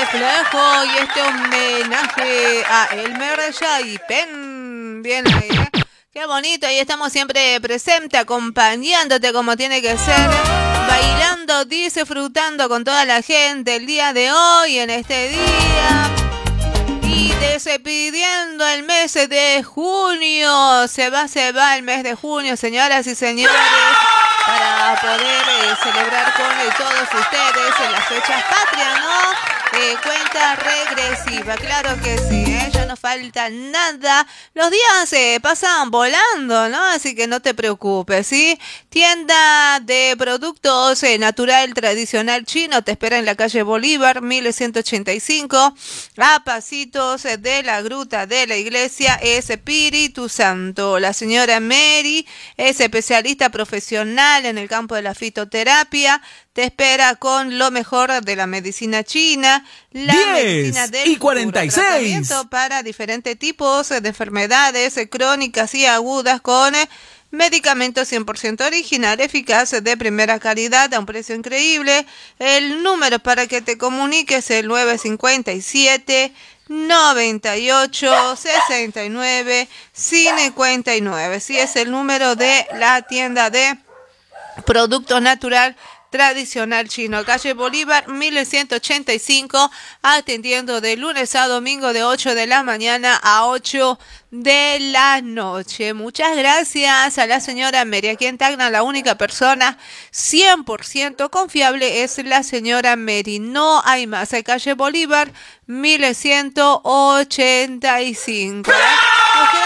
reflejo y este homenaje a Elmer Yaipen. Bien ahí, ¿eh? Qué bonito, y estamos siempre presentes, acompañándote como tiene que ser, bailando, disfrutando con toda la gente el día de hoy, en este día. Y despidiendo el mes de junio. Se va el mes de junio, señoras y señores, para poder celebrar con todos ustedes en las fechas patrias, ¿no? Cuenta regresiva, claro que sí, ya no falta nada. Los días pasan volando, ¿no? Así que no te preocupes, ¿sí? Tienda de productos natural tradicional chino te espera en la calle Bolívar, 1185, a pasitos de la gruta de la iglesia Espíritu Santo. La señora Mary es especialista profesional en el campo de la fitoterapia. Te espera con lo mejor de la medicina china, la 10 medicina del y 46. Tratamiento para diferentes tipos de enfermedades crónicas y agudas con medicamentos 100% original, eficaz, de primera calidad, a un precio increíble. El número para que te comuniques es el 957 98 69 59. Sí, es el número de la tienda de productos natural tradicional chino, calle Bolívar 1185, atendiendo de lunes a domingo de 8 de la mañana a 8 de la noche. Muchas gracias a la señora Mary. Aquí en Tacna la única persona 100% confiable es la señora Mary. No hay más. Calle Bolívar 1185.